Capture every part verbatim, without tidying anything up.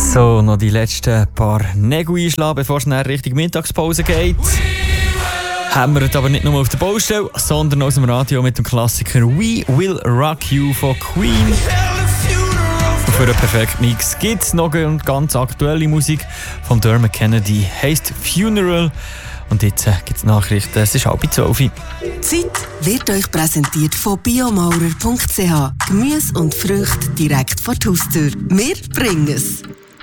So, noch die letzten paar Nägel einschlagen, bevor es in Richtung Mittagspause geht. Haben wir es aber nicht nur auf der Baustelle, sondern aus dem Radio mit dem Klassiker We Will Rock You von Queen. Und für einen perfekten Mix gibt es noch eine ganz aktuelle Musik von Dermot Kennedy, heisst Funeral. Und jetzt äh, gibt es Nachrichten, es ist halb zwölf. Die Zeit wird euch präsentiert von biomaurer punkt c h. Gemüse und Früchte direkt vor die Haustür. Wir bringen es.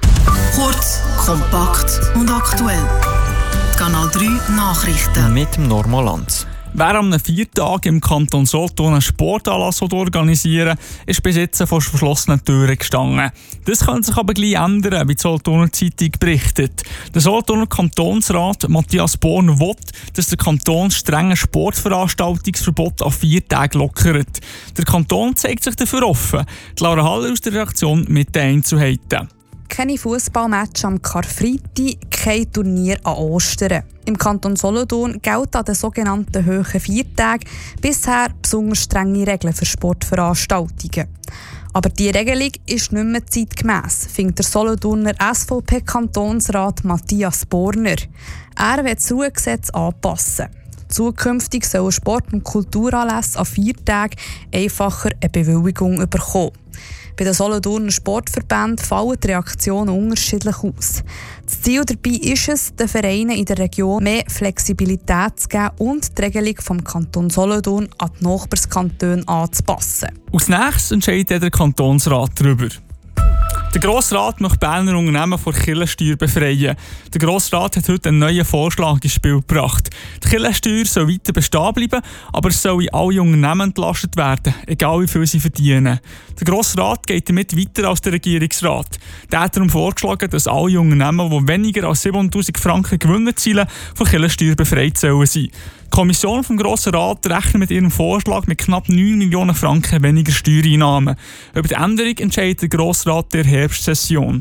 Kurz, kompakt und aktuell. Kanal drei Nachrichten. Mit dem Normalanz. Wer am Viertag im Kanton Solothurn einen Sportanlass organisieren will, ist bis jetzt vor verschlossenen Türen gestanden. Das könnte sich aber gleich ändern, wie die Solothurner Zeitung berichtet. Der Solothurner Kantonsrat Matthias Born will, dass der Kanton strenge Sportveranstaltungsverbot auf vier Tage lockert. Der Kanton zeigt sich dafür offen. Die Laura Haller aus der Redaktion mit den Einzelheiten. Keine Fußballmatch am Karfreitag, kein Turnier an Ostern. Im Kanton Solothurn gelten an den sogenannten hohen Viertagen bisher besonders strenge Regeln für Sportveranstaltungen. Aber diese Regelung ist nicht mehr zeitgemäss, findet der Solothurner S V P-Kantonsrat Matthias Borner. Er will das Ruhegesetz anpassen. Zukünftig sollen Sport- und Kulturanlässe an vier Tagen einfacher eine Bewilligung bekommen. Bei den Solothurner Sportverbänden fallen die Reaktionen unterschiedlich aus. Das Ziel dabei ist es, den Vereinen in der Region mehr Flexibilität zu geben und die Regelung vom Kanton Solothurn an die Nachbarskantone anzupassen. Als nächstes entscheidet der Kantonsrat darüber. Der Grossrat möchte Berner Unternehmen von Kirchensteuer befreien. Der Grossrat hat heute einen neuen Vorschlag ins Spiel gebracht. Die Kirchensteuer soll weiter bestehen bleiben, aber es sollen alle Unternehmen entlastet werden, egal wie viel sie verdienen. Der Grossrat geht damit weiter als der Regierungsrat. Der hat darum vorgeschlagen, dass alle Unternehmen, die weniger als siebenhunderttausend Franken Gewinn erzielen, von Kirchensteuer befreit sollen sein. Die Kommission vom Grossen Rat rechnet mit ihrem Vorschlag mit knapp neun Millionen Franken weniger Steuereinnahmen. Über die Änderung entscheidet der Grossrat der Herbstsession.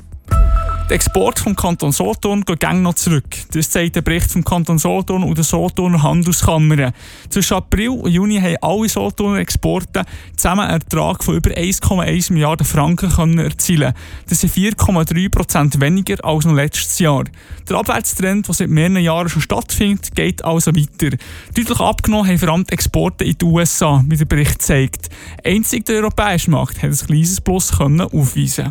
Der Export vom Kanton Solothurn geht gäng noch zurück. Das zeigt der Bericht vom Kanton Solothurn und der Solothurner Handelskammer. Zwischen April und Juni haben alle Solothurner Exporte zusammen einen Ertrag von über eins Komma eins Milliarden Franken können erzielen. Das sind vier Komma drei Prozent weniger als noch letztes Jahr. Der Abwärtstrend, der seit mehreren Jahren schon stattfindet, geht also weiter. Deutlich abgenommen haben vor allem die Exporte in die U S A, wie der Bericht zeigt. Einzig der europäische Markt hat ein kleines Plus können aufweisen.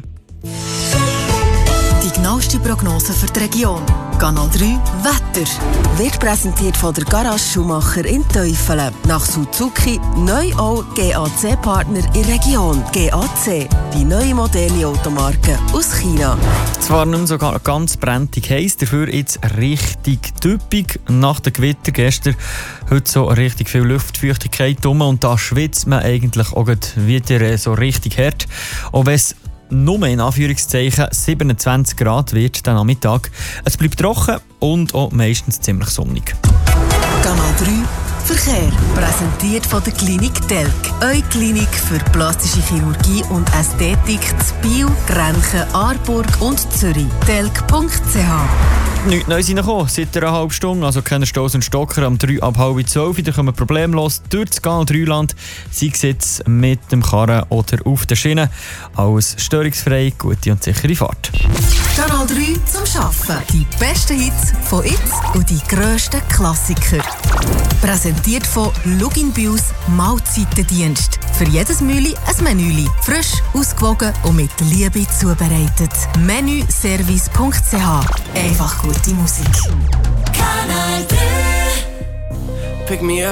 Die genaueste Prognose für die Region. Kanal drei Wetter. Wird präsentiert von der Garage Schumacher in Teufelen. Nach Suzuki neu auch G A C-Partner in der Region. G A C, die neue moderne Automarke aus China. Zwar nicht mehr so ganz brenntig heiß, dafür jetzt richtig typisch. Nach dem Gewitter gestern heute so richtig viel Luftfeuchtigkeit rum und da schwitzt man eigentlich auch wieder so richtig hart. Auch wenn es nur in Anführungszeichen siebenundzwanzig Grad wird dann am Mittag. Es bleibt trocken und auch meistens ziemlich sonnig. Kanal drei Verkehr. Präsentiert von der Klinik Telk. Eure Klinik für plastische Chirurgie und Ästhetik zu Biel, Grenchen, Aarburg und Zürich. telk punkt c h. Nichts Neues reingekommen seit einer halben Stunde, also keine Stoss und Stocker am drei ab halb zwölf. Da kommen wir problemlos durch das Kanal drei Land, sei es jetzt mit dem Karren oder auf der Schiene. Alles störungsfrei, gute und sichere Fahrt. Kanal drei zum Arbeiten. Die besten Hits von jetzt und die grössten Klassiker. Präsentiert von Lugin Bius Mahlzeitendienst. Für jedes Mühli ein Menüli. Frisch, ausgewogen und mit Liebe zubereitet. menüservice punkt c h. Einfach gute Musik. Kanal drei. Pick me up.